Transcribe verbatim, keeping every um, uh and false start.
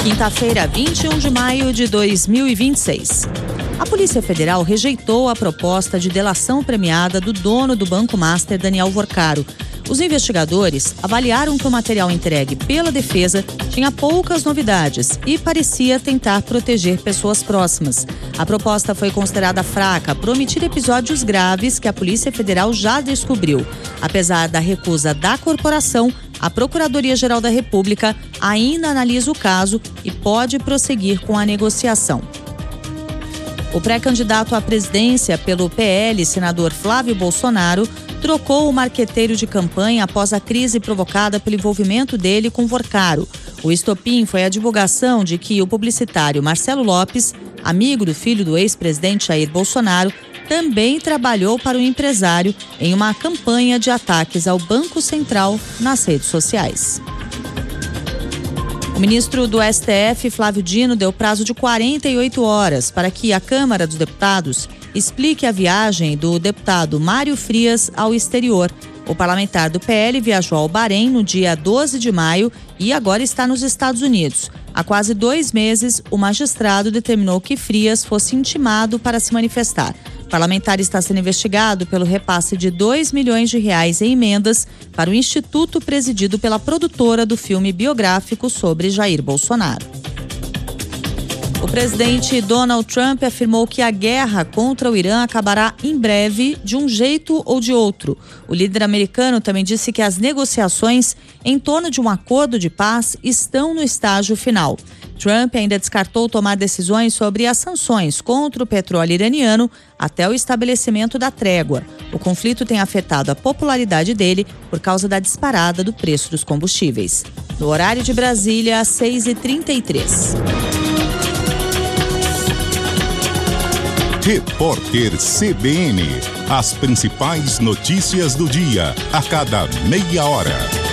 Quinta-feira, vinte e um de maio de dois mil e vinte e seis. A Polícia Federal rejeitou a proposta de delação premiada do dono do Banco Master, Daniel Vorcaro. Os investigadores avaliaram que o material entregue pela defesa tinha poucas novidades e parecia tentar proteger pessoas próximas. A proposta foi considerada fraca por omitir episódios graves que a Polícia Federal já descobriu. Apesar da recusa da corporação, a Procuradoria-Geral da República ainda analisa o caso e pode prosseguir com a negociação. O pré-candidato à presidência pelo P L, senador Flávio Bolsonaro, trocou o marqueteiro de campanha após a crise provocada pelo envolvimento dele com Vorcaro. O estopim foi a divulgação de que o publicitário Marcelo Lopes, amigo do filho do ex-presidente Jair Bolsonaro, também trabalhou para o empresário em uma campanha de ataques ao Banco Central nas redes sociais. O ministro do S T F, Flávio Dino, deu prazo de quarenta e oito horas para que a Câmara dos Deputados explique a viagem do deputado Mário Frias ao exterior. O parlamentar do P L viajou ao Bahrein no dia doze de maio e agora está nos Estados Unidos. Há quase dois meses, o magistrado determinou que Frias fosse intimado para se manifestar. O parlamentar está sendo investigado pelo repasse de dois milhões de reais em emendas para o instituto presidido pela produtora do filme biográfico sobre Jair Bolsonaro. O presidente Donald Trump afirmou que a guerra contra o Irã acabará em breve, de um jeito ou de outro. O líder americano também disse que as negociações em torno de um acordo de paz estão no estágio final. Trump ainda descartou tomar decisões sobre as sanções contra o petróleo iraniano até o estabelecimento da trégua. O conflito tem afetado a popularidade dele por causa da disparada do preço dos combustíveis. No horário de Brasília, às seis e trinta e três. Repórter C B N. As principais notícias do dia, a cada meia hora.